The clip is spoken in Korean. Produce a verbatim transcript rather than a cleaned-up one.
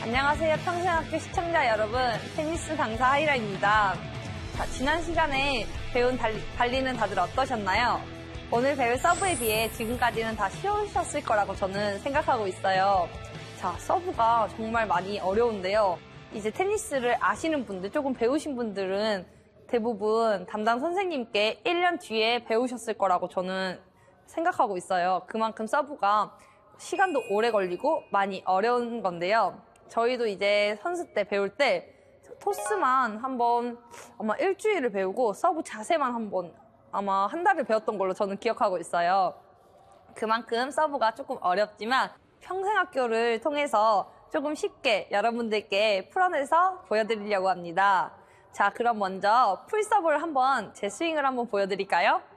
안녕하세요. 평생학교 시청자 여러분. 테니스 강사 하이라입니다. 자, 지난 시간에 배운 달리, 달리는 다들 어떠셨나요? 오늘 배울 서브에 비해 지금까지는 다 쉬우셨을 거라고 저는 생각하고 있어요. 자, 서브가 정말 많이 어려운데요. 이제 테니스를 아시는 분들, 조금 배우신 분들은 대부분 담당 선생님께 일 년 뒤에 배우셨을 거라고 저는 생각하고 있어요. 그만큼 서브가 시간도 오래 걸리고 많이 어려운 건데요. 저희도 이제 선수 때 배울 때 토스만 한번 아마 일주일을 배우고 서브 자세만 한번 아마 한 달을 배웠던 걸로 저는 기억하고 있어요. 그만큼 서브가 조금 어렵지만 평생학교를 통해서 조금 쉽게 여러분들께 풀어내서 보여드리려고 합니다. 자, 그럼 먼저 풀서브를 한번 제 스윙을 한번 보여드릴까요?